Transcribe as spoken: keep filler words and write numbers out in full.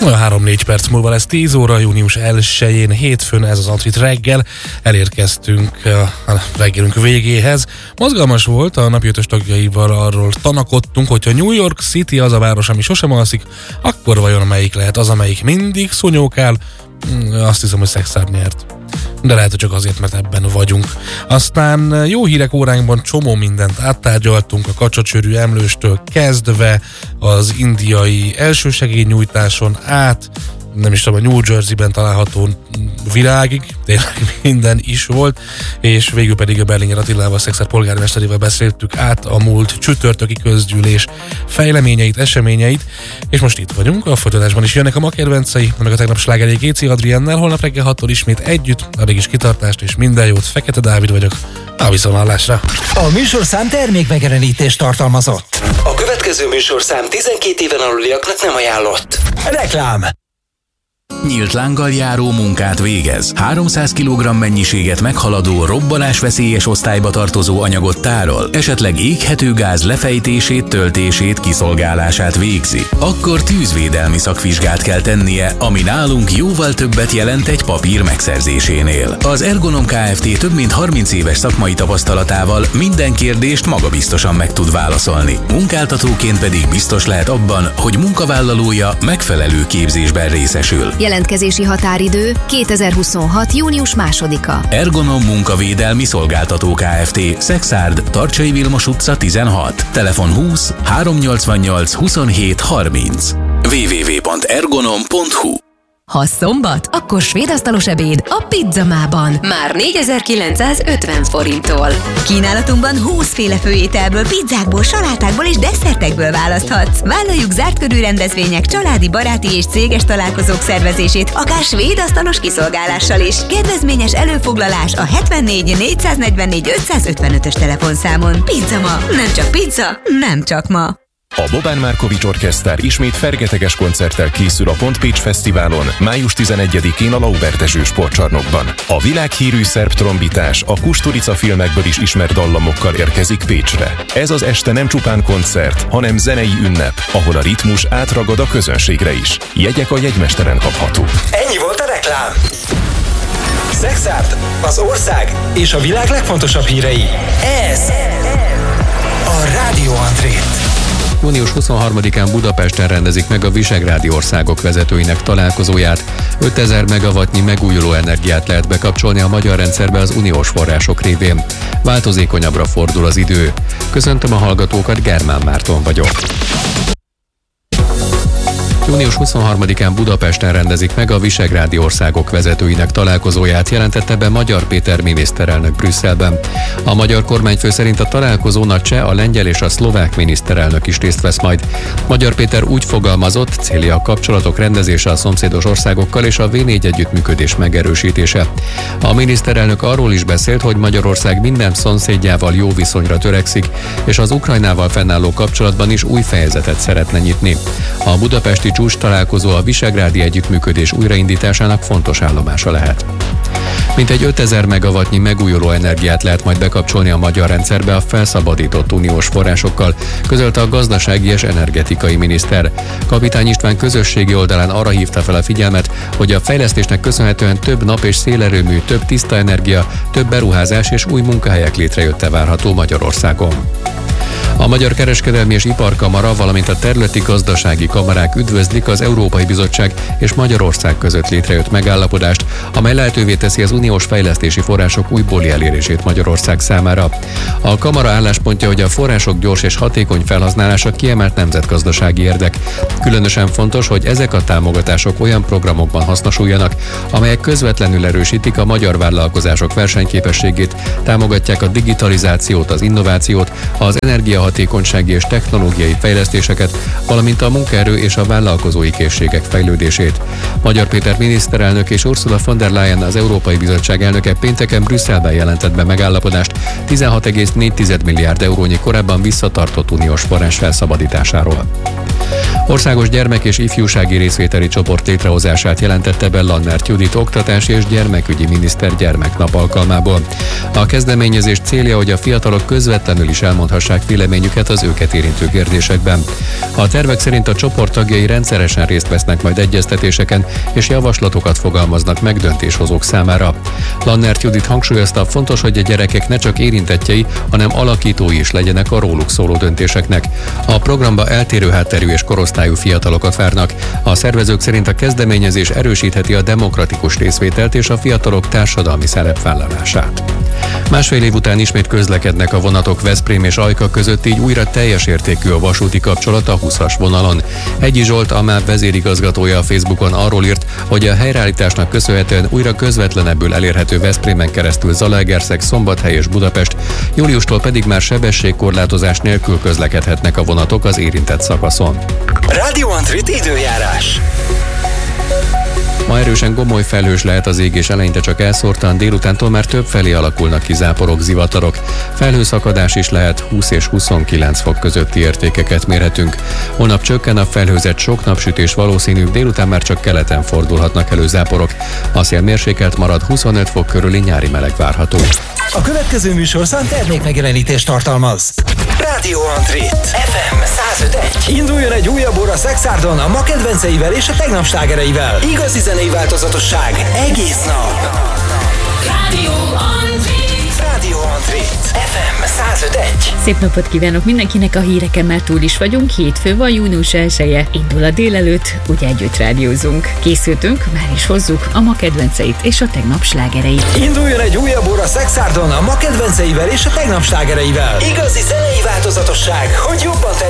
három-négy perc múlva lesz tíz óra, június elsején, hétfőn, ez az Antrit reggel. Elérkeztünk a reggelünk végéhez. Mozgalmas volt, a napi ötös tagjaival arról tanakodtunk, hogyha New York City az a város, ami sosem alszik, akkor vajon melyik lehet az, amelyik mindig szúnyókál? Azt hiszem, hogy Szexárd nyert. De lehet, hogy csak azért, mert ebben vagyunk. Aztán jó hírek óránkban csomó mindent áttárgyaltunk, a kacsacsőrű emlőstől kezdve az indiai elsősegélynyújtáson át, nem is tudom, a New Jersey-ben található virágig, tényleg minden is volt, és végül pedig a Berlinger Attilával, Szexárd polgármesterével beszéltük át a múlt csütörtöki közgyűlés fejleményeit, eseményeit, és most itt vagyunk, a folytatásban is jönnek a ma kedvencei, meg a tegnap slágerjei Géci Adriennel, holnap reggel hattól ismét együtt, addig is kitartást és minden jót, Fekete Dávid vagyok, a viszonthallásra. A műsorszám termékmegjelenítést tartalmazott. A következő műsorszám tizenkét éven aluliaknak nem ajánlott. Reklám. Nyílt lánggal járó munkát végez. háromszáz kilogramm mennyiséget meghaladó, robbanásveszélyes osztályba tartozó anyagot tárol, esetleg éghető gáz lefejtését, töltését, kiszolgálását végzi. Akkor tűzvédelmi szakvizsgát kell tennie, ami nálunk jóval többet jelent egy papír megszerzésénél. Az Ergonom Kft. Több mint harminc éves szakmai tapasztalatával minden kérdést magabiztosan meg tud válaszolni. Munkáltatóként pedig biztos lehet abban, hogy munkavállalója megfelelő képzésben részesül. Jelentkezési határidő kétezer-huszonhat. június másodika. Ergonom Munkavédelmi Szolgáltató Kft. Szexárd, Tarcsai Vilmos utca tizenhat. Telefon húsz háromnyolcvannyolc huszonhét harminc. double-u double-u double-u pont ergonom pont hu. Ha szombat, akkor svédasztalos ebéd a Pizzamában. Már négyezer-kilencszázötven forinttól. Kínálatunkban húszféle főételből, pizzákból, salátákból és desszertekből választhatsz. Vállaljuk zárt körű rendezvények, családi, baráti és céges találkozók szervezését, akár svédasztalos kiszolgálással is. Kedvezményes előfoglalás a hetvennégy négyszáznegyvennégy ötszázötvenötös telefonszámon. Pizzama, nem csak pizza, nem csak ma. A Bobán Markovics Orkesztár ismét fergeteges koncerttel készül a Pont Pécs Fesztiválon május tizenegyedikén a Laubertezső sportcsarnokban. A világhírű szerb trombitás a Kusturica filmekből is ismert dallamokkal érkezik Pécsre. Ez az este nem csupán koncert, hanem zenei ünnep, ahol a ritmus átragad a közönségre is. Jegyek a jegymesteren kaphatók. Ennyi volt a reklám. Szexárd, az ország és a világ legfontosabb hírei. Ez a Rádió Antrét. június huszonharmadikán Budapesten rendezik meg a visegrádi országok vezetőinek találkozóját. ötezer megawattnyi megújuló energiát lehet bekapcsolni a magyar rendszerbe az uniós források révén. Változékonyabbra fordul az idő. Köszöntöm a hallgatókat, Germán Márton vagyok. június huszonharmadikán Budapesten rendezik meg a visegrádi országok vezetőinek találkozóját, jelentette be Magyar Péter miniszterelnök Brüsszelben. A magyar kormányfő szerint a találkozón a cseh, a lengyel és a szlovák miniszterelnök is részt vesz majd. Magyar Péter úgy fogalmazott, célja a kapcsolatok rendezése a szomszédos országokkal és a vé négy együttműködés megerősítése. A miniszterelnök arról is beszélt, hogy Magyarország minden szomszédjával jó viszonyra törekszik, és az Ukrajnával fennálló kapcsolatban is új fejezetet szeretne nyitni. A budapesti csúcs találkozó a visegrádi együttműködés újraindításának fontos állomása lehet. Mintegy ötezer megawattnyi megújuló energiát lehet majd bekapcsolni a magyar rendszerbe a felszabadított uniós forrásokkal, közölte a gazdasági és energetikai miniszter. Kapitány István közösségi oldalán arra hívta fel a figyelmet, hogy a fejlesztésnek köszönhetően több nap- és szélerőmű, több tiszta energia, több beruházás és új munkahelyek létrejötte várható Magyarországon. A Magyar Kereskedelmi és Iparkamara, valamint a területi gazdasági kamarák üdvözlik az Európai Bizottság és Magyarország között létrejött megállapodást, amely lehetővé teszi az uniós fejlesztési források újbóli elérését Magyarország számára. A kamara álláspontja, hogy a források gyors és hatékony felhasználása kiemelt nemzetgazdasági érdek. Különösen fontos, hogy ezek a támogatások olyan programokban hasznosuljanak, amelyek közvetlenül erősítik a magyar vállalkozások versenyképességét, támogatják a digitalizációt, az innovációt, az energiahatékonysági és technológiai fejlesztéseket, valamint a munkaerő és a vállalkozói készségek fejlődését. Magyar Péter miniszterelnök és Ursula von der Leyen, az Európai Bizottság elnöke pénteken Brüsszelben jelentett be megállapodást tizenhat egész négy milliárd eurónyi korábban visszatartott uniós forrás felszabadításáról. Országos gyermek- és ifjúsági részvételi csoport létrehozását jelentette be Lannert Judit oktatási és gyermekügyi miniszter gyermeknap alkalmából. A kezdeményezés célja, hogy a fiatalok közvetlenül is elmondhassák véleményüket az őket érintő kérdésekben. A tervek szerint a csoport tagjai rendszeresen részt vesznek majd egyeztetéseken, és javaslatokat fogalmaznak meg döntéshozók számára. Lannert Judit hangsúlyozta, fontos, hogy a gyerekek ne csak érintettjei, hanem alakítói is legyenek a róluk szóló döntéseknek. A programba eltérő hátterű és korosztályú fiatalokat várnak. A szervezők szerint a kezdeményezés erősítheti a demokratikus részvételt és a fiatalok társadalmi szerepvállalását. Másfél év után ismét közlekednek a vonatok Veszprém és Ajka között, így újra teljes értékű a vasúti kapcsolat a húszas vonalon. Egyi Zsolt, a MÁV vezérigazgatója a Facebookon arról írt, hogy a helyreállításnak köszönhetően újra közvetlenebbül elérhető Veszprémen keresztül Zalaegerszeg, Szombathely és Budapest, júliustól pedig már sebességkorlátozás nélkül közlekedhetnek a vonatok az érintett szakaszon. Radio Antrit időjárás. Ma erősen gomoly felhős lehet az ég, és eleinte csak elszórtan, délutántól már több felé alakulnak ki záporok, zivatarok. Felhőszakadás is lehet, húsz és huszonkilenc fok közötti értékeket mérhetünk. Holnap csökken a felhőzet, sok napsütés valószínű, délután már csak keleten fordulhatnak elő záporok. A szél mérsékelt marad, huszonöt fok körüli nyári meleg várható. A következő műsorszám termékmegjelenítést tartalmaz. Radio Antrit ef em száz öt egy. Induljon egy újabb óra Szexárdon a ma kedvenceivel és a tegnap slágereivel. Igazi zenei változatosság egész nap. Radio Antrit. Radio Antrit ef em száz öt egy. Szép napot kívánok mindenkinek, a híreken már túl is vagyunk. Hétfő van, június elseje, indul a délelőtt, úgy együtt rádiózunk. Készültünk, már is hozzuk a ma kedvenceit és a tegnap slágereit. Induljon egy újabb óra Szexárdon a ma kedvenceivel és a tegnap slágereivel. Igazi zenei változatosság, hogy jobban